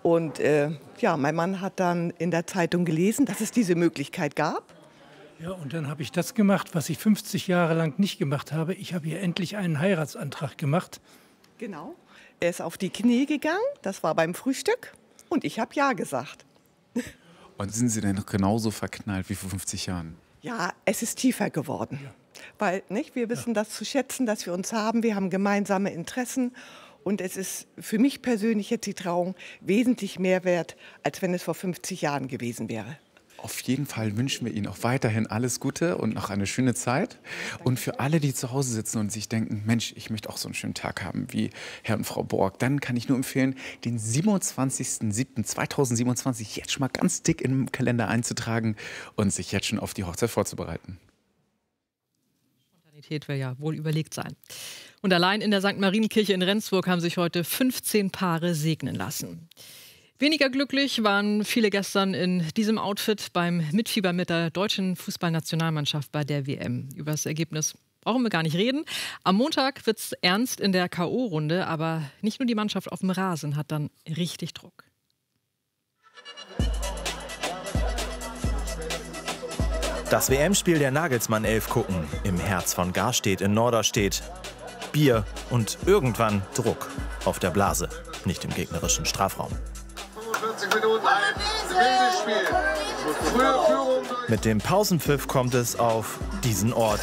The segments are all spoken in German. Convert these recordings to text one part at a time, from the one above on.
Und ja, mein Mann hat dann in der Zeitung gelesen, dass es diese Möglichkeit gab. Ja, und dann habe ich das gemacht, was ich 50 Jahre lang nicht gemacht habe. Ich habe hier endlich einen Heiratsantrag gemacht. Genau. Er ist auf die Knie gegangen, das war beim Frühstück. Und ich habe ja gesagt. Und sind Sie denn noch genauso verknallt wie vor 50 Jahren? Ja, es ist tiefer geworden. Ja. Weil nicht, wir wissen das zu schätzen, dass wir uns haben. Wir haben gemeinsame Interessen. Und es ist für mich persönlich jetzt die Trauung wesentlich mehr wert, als wenn es vor 50 Jahren gewesen wäre. Auf jeden Fall wünschen wir Ihnen auch weiterhin alles Gute und noch eine schöne Zeit. Und für alle, die zu Hause sitzen und sich denken, Mensch, ich möchte auch so einen schönen Tag haben wie Herr und Frau Borg, dann kann ich nur empfehlen, den 27.07.2027 jetzt schon mal ganz dick im Kalender einzutragen und sich jetzt schon auf die Hochzeit vorzubereiten. Spontanität will ja wohl überlegt sein. Und allein in der St. Marienkirche in Rendsburg haben sich heute 15 Paare segnen lassen. Weniger glücklich waren viele gestern in diesem Outfit beim Mitfiebern mit der deutschen Fußballnationalmannschaft bei der WM. Über das Ergebnis brauchen wir gar nicht reden. Am Montag wird es ernst in der K.O.-Runde, aber nicht nur die Mannschaft auf dem Rasen hat dann richtig Druck. Das WM-Spiel der Nagelsmann 11 gucken, im Herz von Garstedt in Norderstedt. Bier und irgendwann Druck auf der Blase, nicht im gegnerischen Strafraum. 45 Minuten ein wildes Spiel. Frühe Führung. Mit dem Pausenpfiff kommt es auf diesen Ort.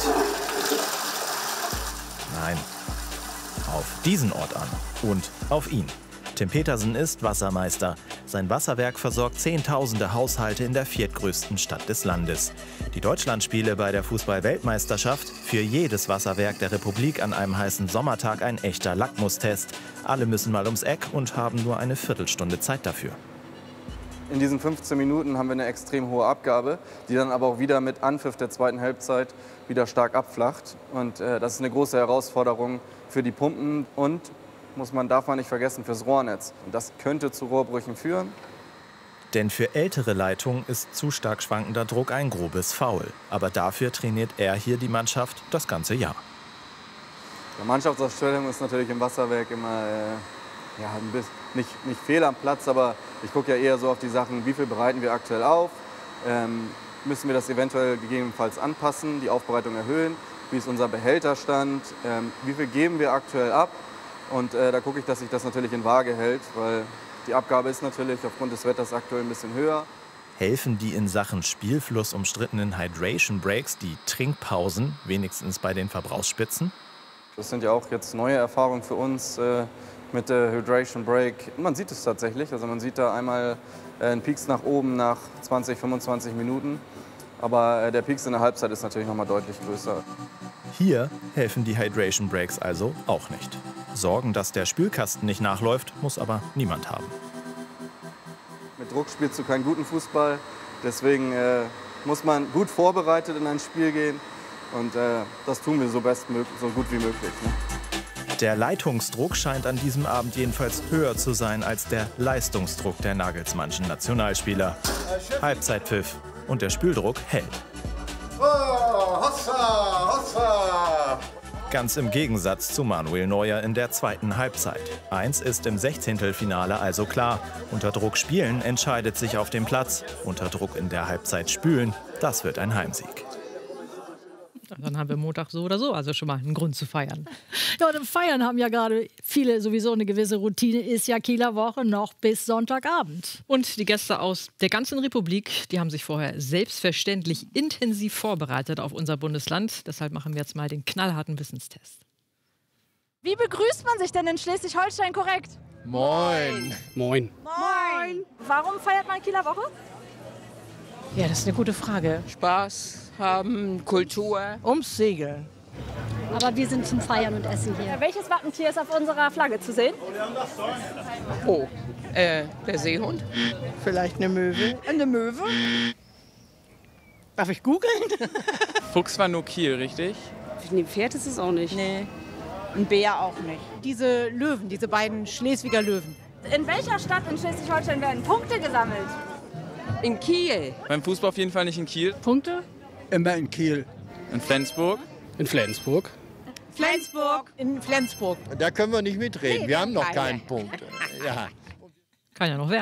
Nein, auf diesen Ort an und auf ihn. Tim Petersen ist Wassermeister. Sein Wasserwerk versorgt Zehntausende Haushalte in der viertgrößten Stadt des Landes. Die Deutschlandspiele bei der Fußball-Weltmeisterschaft, für jedes Wasserwerk der Republik an einem heißen Sommertag ein echter Lackmustest. Alle müssen mal ums Eck und haben nur eine Viertelstunde Zeit dafür. In diesen 15 Minuten haben wir eine extrem hohe Abgabe, die dann aber auch wieder mit Anpfiff der zweiten Halbzeit wieder stark abflacht. Und das ist eine große Herausforderung für die Pumpen und, darf man nicht vergessen, fürs Rohrnetz. Und das könnte zu Rohrbrüchen führen. Denn für ältere Leitungen ist zu stark schwankender Druck ein grobes Foul. Aber dafür trainiert er hier die Mannschaft das ganze Jahr. Die Mannschaftsaufstellung ist natürlich im Wasserwerk immer ein bisschen, nicht fehl am Platz, aber ich gucke ja eher so auf die Sachen, wie viel bereiten wir aktuell auf, müssen wir das eventuell gegebenenfalls anpassen, die Aufbereitung erhöhen, wie ist unser Behälterstand, wie viel geben wir aktuell ab und da gucke ich, dass sich das natürlich in Waage hält, weil die Abgabe ist natürlich aufgrund des Wetters aktuell ein bisschen höher. Helfen die in Sachen Spielfluss umstrittenen Hydration Breaks, die Trinkpausen, wenigstens bei den Verbrauchsspitzen? Das sind ja auch jetzt neue Erfahrungen für uns mit der Hydration Break. Man sieht es tatsächlich, also man sieht da einmal einen Peaks nach oben nach 20, 25 Minuten. Aber der Peaks in der Halbzeit ist natürlich noch mal deutlich größer. Hier helfen die Hydration Breaks also auch nicht. Sorgen, dass der Spülkasten nicht nachläuft, muss aber niemand haben. Mit Druck spielst du keinen guten Fußball. Deswegen muss man gut vorbereitet in ein Spiel gehen. Und das tun wir so gut wie möglich. Ne? Der Leitungsdruck scheint an diesem Abend jedenfalls höher zu sein als der Leistungsdruck der Nagelsmannschen Nationalspieler. Halbzeitpfiff und der Spüldruck hält. Oh, Hossa, Hossa! Ganz im Gegensatz zu Manuel Neuer in der zweiten Halbzeit. Eins ist im 16. also klar. Unter Druck spielen entscheidet sich auf dem Platz. Unter Druck in der Halbzeit spülen, das wird ein Heimsieg. Dann haben wir Montag so oder so, also schon mal einen Grund zu feiern. Ja, und im Feiern haben ja gerade viele sowieso eine gewisse Routine, ist ja Kieler Woche noch bis Sonntagabend. Und die Gäste aus der ganzen Republik, die haben sich vorher selbstverständlich intensiv vorbereitet auf unser Bundesland. Deshalb machen wir jetzt mal den knallharten Wissenstest. Wie begrüßt man sich denn in Schleswig-Holstein korrekt? Moin. Moin. Moin. Warum feiert man Kieler Woche? Ja, das ist eine gute Frage. Spaß haben, Kultur. Ums Segeln. Aber wir sind zum Feiern und Essen hier. Welches Wappentier ist auf unserer Flagge zu sehen? Oh, der Seehund. Vielleicht eine Möwe. Eine Möwe? Darf ich googeln? Fuchs war nur Kiel, richtig? Ein Pferd ist es auch nicht. Nee. Ein Bär auch nicht. Diese Löwen, diese beiden Schleswiger Löwen. In welcher Stadt in Schleswig-Holstein werden Punkte gesammelt? In Kiel. Beim Fußball auf jeden Fall nicht in Kiel. Punkte? Immer in Kiel. In Flensburg. In Flensburg. Flensburg. In Flensburg. Da können wir nicht mitreden. Wir haben noch keinen Punkt. Ja. Kann ja noch werden.